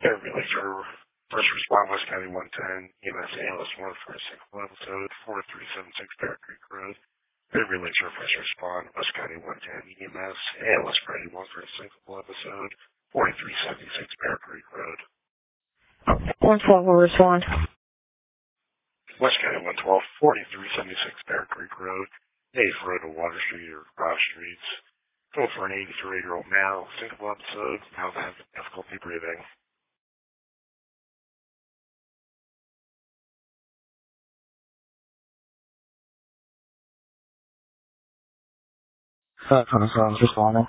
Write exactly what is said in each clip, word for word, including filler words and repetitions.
Ambulance for first respond West County one ten, E M S Alice one for a single episode, four three seven six Bear Creek Road. Ambulance for first respond West County one ten, E M S Alice Brady one for a single episode, forty-three seventy-six Bear Creek Road. one twelve will respond. West County one twelve, forty-three seventy-six Bear Creek Road, eighth Road to Water Street or Cross Streets. Go for an eighty-three-year-old male, single episode, now have difficulty breathing. five twenty-seven is responding.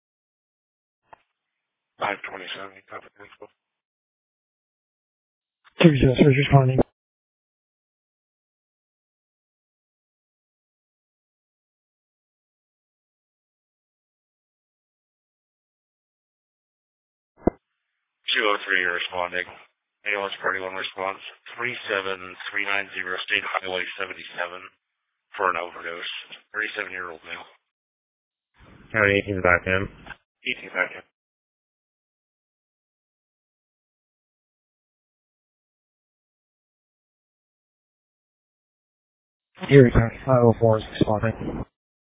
five twenty-seven, confidential. two zero three is responding. two oh three, you're responding. A L S Party one response, three seven three nine zero State Highway seventy-seven for an overdose. thirty-seven-year-old male. County eighteen back in. eighteen back in. Erie County five oh four is responding.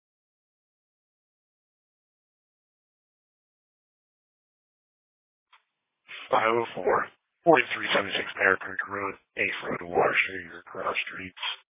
five oh four, forty-three seventy-six Bear Creek Road, eighth Road to Water Street or Cross Streets.